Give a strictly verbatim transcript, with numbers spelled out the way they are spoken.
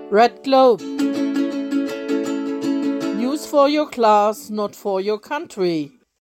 Red Globe. News for your class, not for your country.